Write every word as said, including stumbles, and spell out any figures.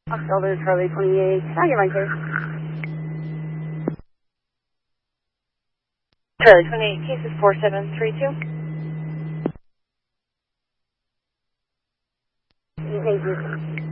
Delta Charlie twenty-eight. Can I get my case? Charlie twenty-eight, case is four seven three two. Thank you.